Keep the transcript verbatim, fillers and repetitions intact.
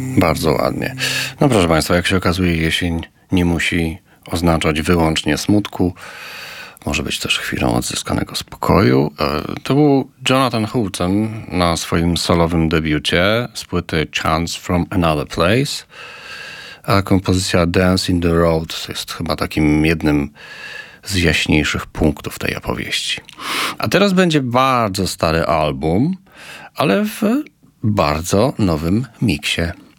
Bardzo ładnie. No proszę Państwa, jak się okazuje, jesień nie musi oznaczać wyłącznie smutku. Może być też chwilą odzyskanego spokoju. To był Jonathan Hulton na swoim solowym debiucie z płyty Chants from Another Place. A kompozycja Dance in the Road jest chyba takim jednym z jaśniejszych punktów tej opowieści. A teraz będzie bardzo stary album, ale w bardzo nowym miksie.